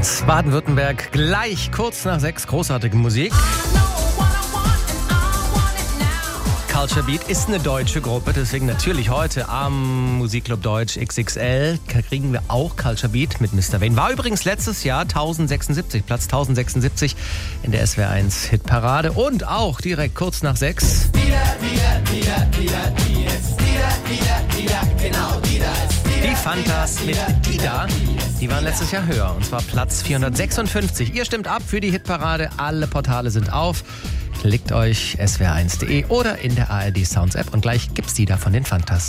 SWR1 Baden-Württemberg, gleich kurz nach 6, großartige Musik. Culture Beat ist eine deutsche Gruppe, deswegen natürlich heute am Musikclub Deutsch XXL kriegen wir auch Culture Beat mit Mr. Wayne. War übrigens letztes Jahr 1076, Platz 1076 in der SWR1 Hitparade und auch direkt kurz nach 6. Die Fantas mit Dida, die waren letztes Jahr höher und zwar Platz 456. Ihr stimmt ab für die Hitparade, alle Portale sind auf. Klickt euch swr1.de oder in der ARD Sounds App und gleich gibt's die da von den Fantas.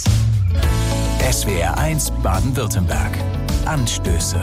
SWR1 Baden-Württemberg. Anstöße.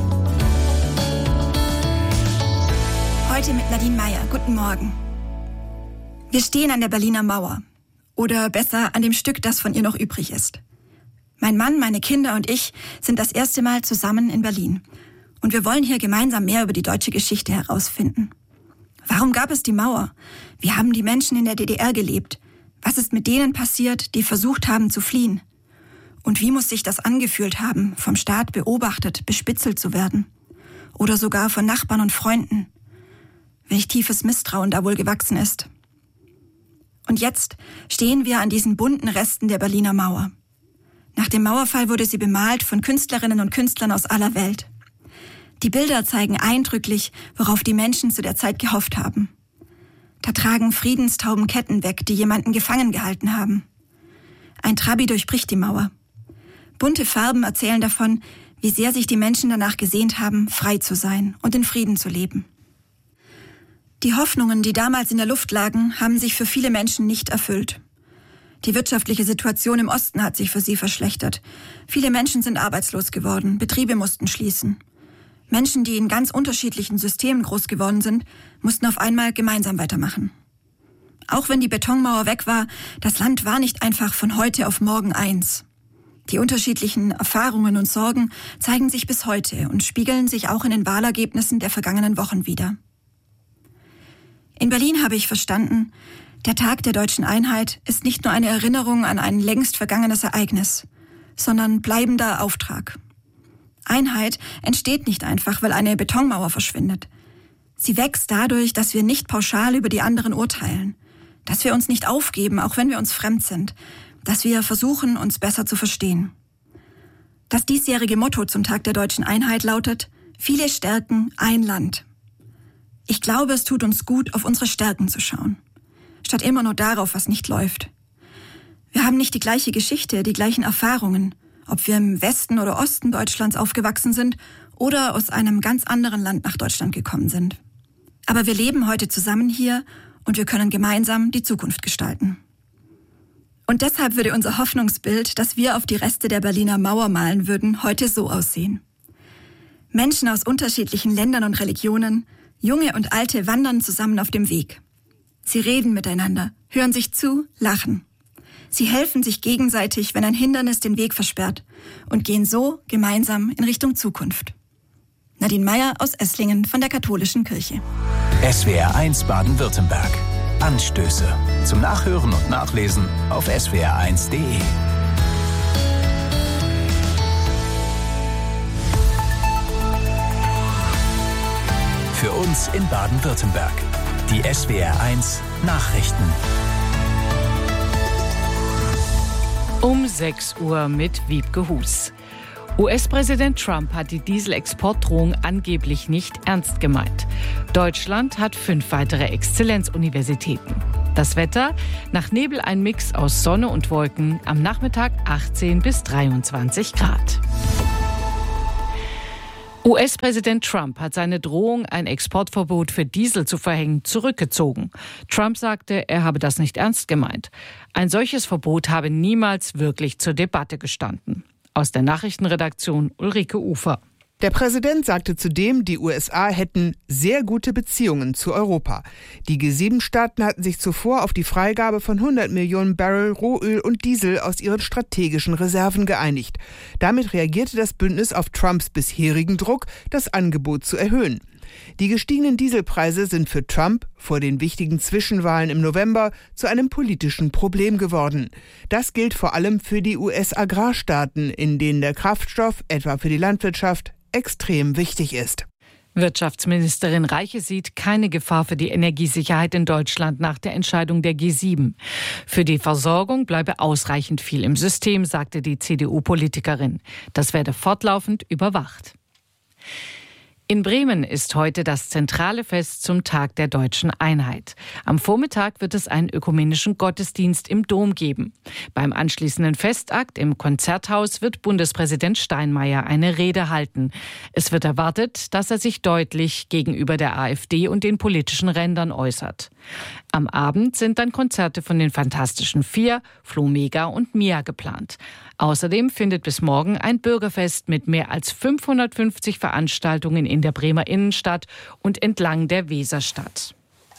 Heute mit Nadine Meyer. Guten Morgen. Wir stehen an der Berliner Mauer. Oder besser an dem Stück, das von ihr noch übrig ist. Mein Mann, meine Kinder und ich sind das erste Mal zusammen in Berlin. Und wir wollen hier gemeinsam mehr über die deutsche Geschichte herausfinden. Warum gab es die Mauer? Wie haben die Menschen in der DDR gelebt? Was ist mit denen passiert, die versucht haben zu fliehen? Und wie muss sich das angefühlt haben, vom Staat beobachtet, bespitzelt zu werden? Oder sogar von Nachbarn und Freunden? Welch tiefes Misstrauen da wohl gewachsen ist. Und jetzt stehen wir an diesen bunten Resten der Berliner Mauer. Nach dem Mauerfall wurde sie bemalt von Künstlerinnen und Künstlern aus aller Welt. Die Bilder zeigen eindrücklich, worauf die Menschen zu der Zeit gehofft haben. Da tragen Friedenstauben Ketten weg, die jemanden gefangen gehalten haben. Ein Trabi durchbricht die Mauer. Bunte Farben erzählen davon, wie sehr sich die Menschen danach gesehnt haben, frei zu sein und in Frieden zu leben. Die Hoffnungen, die damals in der Luft lagen, haben sich für viele Menschen nicht erfüllt. Die wirtschaftliche Situation im Osten hat sich für sie verschlechtert. Viele Menschen sind arbeitslos geworden, Betriebe mussten schließen. Menschen, die in ganz unterschiedlichen Systemen groß geworden sind, mussten auf einmal gemeinsam weitermachen. Auch wenn die Betonmauer weg war, das Land war nicht einfach von heute auf morgen eins. Die unterschiedlichen Erfahrungen und Sorgen zeigen sich bis heute und spiegeln sich auch in den Wahlergebnissen der vergangenen Wochen wider. In Berlin habe ich verstanden, der Tag der deutschen Einheit ist nicht nur eine Erinnerung an ein längst vergangenes Ereignis, sondern bleibender Auftrag. Einheit entsteht nicht einfach, weil eine Betonmauer verschwindet. Sie wächst dadurch, dass wir nicht pauschal über die anderen urteilen, dass wir uns nicht aufgeben, auch wenn wir uns fremd sind, dass wir versuchen, uns besser zu verstehen. Das diesjährige Motto zum Tag der deutschen Einheit lautet: Viele Stärken, ein Land. Ich glaube, es tut uns gut, auf unsere Stärken zu schauen, statt immer nur darauf, was nicht läuft. Wir haben nicht die gleiche Geschichte, die gleichen Erfahrungen, ob wir im Westen oder Osten Deutschlands aufgewachsen sind oder aus einem ganz anderen Land nach Deutschland gekommen sind. Aber wir leben heute zusammen hier und wir können gemeinsam die Zukunft gestalten. Und deshalb würde unser Hoffnungsbild, das wir auf die Reste der Berliner Mauer malen würden, heute so aussehen. Menschen aus unterschiedlichen Ländern und Religionen, Junge und Alte wandern zusammen auf dem Weg. Sie reden miteinander, hören sich zu, lachen. Sie helfen sich gegenseitig, wenn ein Hindernis den Weg versperrt und gehen so gemeinsam in Richtung Zukunft. Nadine Meyer aus Esslingen von der Katholischen Kirche. SWR1 Baden-Württemberg. Anstöße. Zum Nachhören und Nachlesen auf swr1.de. Für uns in Baden-Württemberg. Die SWR1 Nachrichten. Um 6 Uhr mit Wiebke Hus. US-Präsident Trump hat die Dieselexportdrohung angeblich nicht ernst gemeint. Deutschland hat 5 weitere Exzellenzuniversitäten. Das Wetter: nach Nebel ein Mix aus Sonne und Wolken, am Nachmittag 18 bis 23 Grad. US-Präsident Trump hat seine Drohung, ein Exportverbot für Diesel zu verhängen, zurückgezogen. Trump sagte, er habe das nicht ernst gemeint. Ein solches Verbot habe niemals wirklich zur Debatte gestanden. Aus der Nachrichtenredaktion Ulrike Ufer. Der Präsident sagte zudem, die USA hätten sehr gute Beziehungen zu Europa. Die G7-Staaten hatten sich zuvor auf die Freigabe von 100 Millionen Barrel Rohöl und Diesel aus ihren strategischen Reserven geeinigt. Damit reagierte das Bündnis auf Trumps bisherigen Druck, das Angebot zu erhöhen. Die gestiegenen Dieselpreise sind für Trump vor den wichtigen Zwischenwahlen im November zu einem politischen Problem geworden. Das gilt vor allem für die US-Agrarstaaten, in denen der Kraftstoff, etwa für die Landwirtschaft, extrem wichtig ist. Wirtschaftsministerin Reiche sieht keine Gefahr für die Energiesicherheit in Deutschland nach der Entscheidung der G7. Für die Versorgung bleibe ausreichend viel im System, sagte die CDU-Politikerin. Das werde fortlaufend überwacht. In Bremen ist heute das zentrale Fest zum Tag der Deutschen Einheit. Am Vormittag wird es einen ökumenischen Gottesdienst im Dom geben. Beim anschließenden Festakt im Konzerthaus wird Bundespräsident Steinmeier eine Rede halten. Es wird erwartet, dass er sich deutlich gegenüber der AfD und den politischen Rändern äußert. Am Abend sind dann Konzerte von den Fantastischen Vier, Flo Mega und Mia geplant. Außerdem findet bis morgen ein Bürgerfest mit mehr als 550 Veranstaltungen in der Bremer Innenstadt und entlang der Weser statt.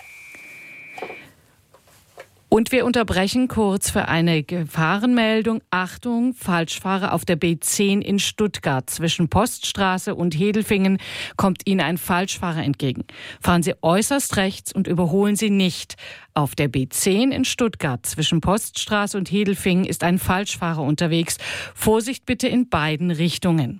Und wir unterbrechen kurz für eine Gefahrenmeldung. Achtung, Falschfahrer auf der B10 in Stuttgart. Zwischen Poststraße und Hedelfingen kommt Ihnen ein Falschfahrer entgegen. Fahren Sie äußerst rechts und überholen Sie nicht. Auf der B10 in Stuttgart zwischen Poststraße und Hedelfingen ist ein Falschfahrer unterwegs. Vorsicht bitte in beiden Richtungen.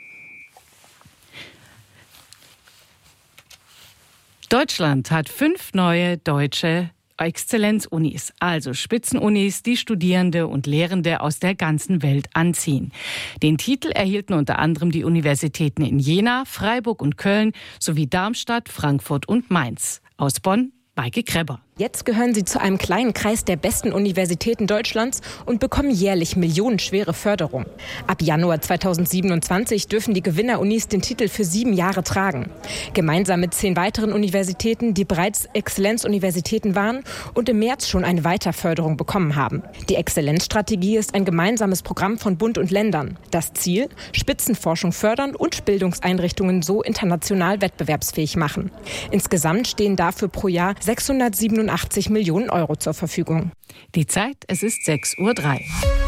Deutschland hat 5 neue deutsche Exzellenzunis, also Spitzenunis, die Studierende und Lehrende aus der ganzen Welt anziehen. Den Titel erhielten unter anderem die Universitäten in Jena, Freiburg und Köln sowie Darmstadt, Frankfurt und Mainz. Aus Bonn, Maike Krebber. Jetzt gehören sie zu einem kleinen Kreis der besten Universitäten Deutschlands und bekommen jährlich millionenschwere Förderung. Ab Januar 2027 dürfen die Gewinner-Unis den Titel für 7 Jahre tragen. Gemeinsam mit 10 weiteren Universitäten, die bereits Exzellenzuniversitäten waren und im März schon eine Weiterförderung bekommen haben. Die Exzellenzstrategie ist ein gemeinsames Programm von Bund und Ländern. Das Ziel: Spitzenforschung fördern und Bildungseinrichtungen so international wettbewerbsfähig machen. Insgesamt stehen dafür pro Jahr 687 Millionen Euro zur Verfügung. Die Zeit, es ist 6:03 Uhr.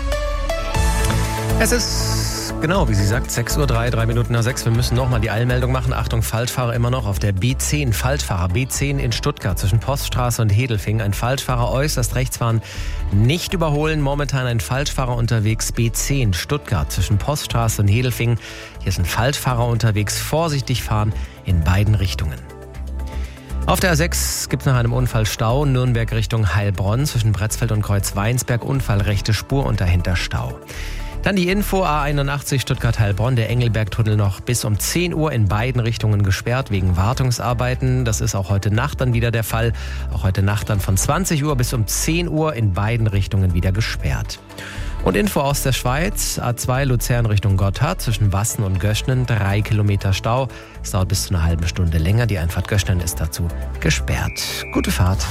Es ist, genau wie sie sagt, 6:03 Uhr, 3 Minuten nach 6. Wir müssen nochmal die Eilmeldung machen. Achtung, Falschfahrer immer noch auf der B10. Falschfahrer, B10 in Stuttgart zwischen Poststraße und Hedelfingen. Ein Falschfahrer äußerst rechts fahren, nicht überholen. Momentan ein Falschfahrer unterwegs, B10 Stuttgart zwischen Poststraße und Hedelfingen. Hier ist ein Falschfahrer unterwegs. Vorsichtig fahren in beiden Richtungen. Auf der A6 gibt es nach einem Unfall Stau. Nürnberg Richtung Heilbronn zwischen Bretzfeld und Kreuzweinsberg. Unfall, rechte Spur und dahinter Stau. Dann die Info: A81 Stuttgart-Heilbronn. Der Engelbergtunnel noch bis um 10 Uhr in beiden Richtungen gesperrt wegen Wartungsarbeiten. Das ist auch heute Nacht dann wieder der Fall. Auch heute Nacht dann von 20 Uhr bis um 10 Uhr in beiden Richtungen wieder gesperrt. Und Info aus der Schweiz: A2 Luzern Richtung Gotthard zwischen Wassen und Göschnen 3 Kilometer Stau. Es dauert bis zu einer halben Stunde länger. Die Einfahrt Göschnen ist dazu gesperrt. Gute Fahrt.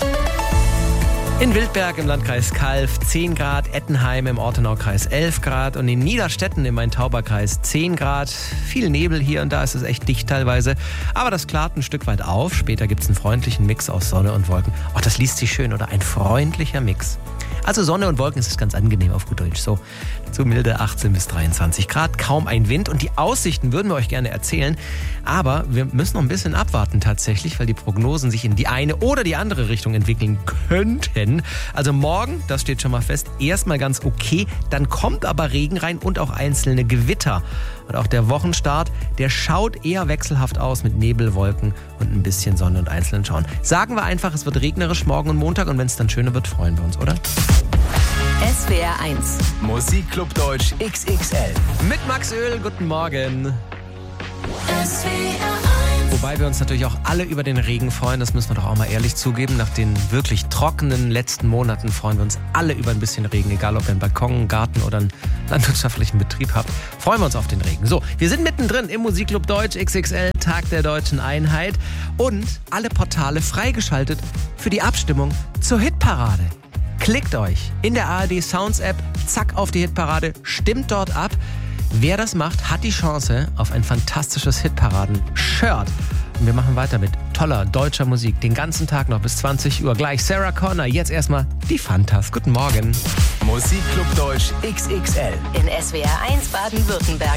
In Wildberg im Landkreis Calw 10 Grad, Ettenheim im Ortenaukreis 11 Grad und in Niederstetten im Main-Tauber-Kreis 10 Grad. Viel Nebel hier und da, ist es echt dicht teilweise. Aber das klart ein Stück weit auf. Später gibt es einen freundlichen Mix aus Sonne und Wolken. Oh, das liest sich schön, oder? Ein freundlicher Mix. Also Sonne und Wolken, ist ganz angenehm auf gut Deutsch. So, zu milde 18 bis 23 Grad, kaum ein Wind. Und die Aussichten würden wir euch gerne erzählen. Aber wir müssen noch ein bisschen abwarten tatsächlich, weil die Prognosen sich in die eine oder die andere Richtung entwickeln könnten. Also morgen, das steht schon mal fest, erstmal ganz okay. Dann kommt aber Regen rein und auch einzelne Gewitter. Und auch der Wochenstart, der schaut eher wechselhaft aus mit Nebelwolken und ein bisschen Sonne und einzelnen Schauern. Sagen wir einfach, es wird regnerisch morgen und Montag. Und wenn es dann schöner wird, freuen wir uns, oder? SWR 1 Musikclub Deutsch XXL. Mit Max Öl, guten Morgen. SWR 1 Wobei wir uns natürlich auch alle über den Regen freuen, das müssen wir doch auch mal ehrlich zugeben. Nach den wirklich trockenen letzten Monaten freuen wir uns alle über ein bisschen Regen, egal ob ihr einen Balkon, einen Garten oder einen landwirtschaftlichen Betrieb habt. Freuen wir uns auf den Regen. So, wir sind mittendrin im Musikclub Deutsch XXL, Tag der Deutschen Einheit, und alle Portale freigeschaltet für die Abstimmung zur Hitparade. Klickt euch in der ARD Sounds App, zack, auf die Hitparade, stimmt dort ab. Wer das macht, hat die Chance auf ein fantastisches Hitparaden-Shirt. Und wir machen weiter mit toller deutscher Musik. Den ganzen Tag noch bis 20 Uhr. Gleich Sarah Connor. Jetzt erstmal die Fantas. Guten Morgen. Musikclub Deutsch XXL. in SWR 1 Baden-Württemberg.